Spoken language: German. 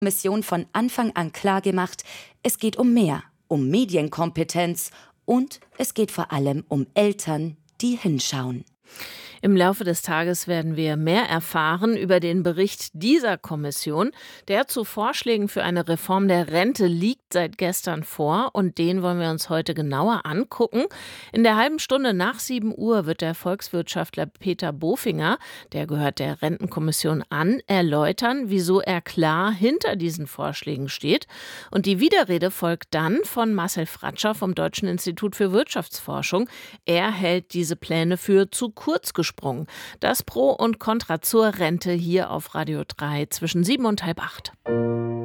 Mission von Anfang an klargemacht, es geht um mehr, um Medienkompetenz und es geht vor allem um Eltern, die hinschauen. Im Laufe des Tages werden wir mehr erfahren über den Bericht dieser Kommission. Der zu Vorschlägen für eine Reform der Rente liegt seit gestern vor und den wollen wir uns heute genauer angucken. In der halben Stunde nach 7 Uhr wird der Volkswirtschaftler Peter Bofinger, der gehört der Rentenkommission an, erläutern, wieso er klar hinter diesen Vorschlägen steht. Und die Widerrede folgt dann von Marcel Fratscher vom Deutschen Institut für Wirtschaftsforschung. Er hält diese Pläne für zu kurz gesprungen. Das Pro und Contra zur Rente hier auf Radio 3 zwischen 7 und halb 8.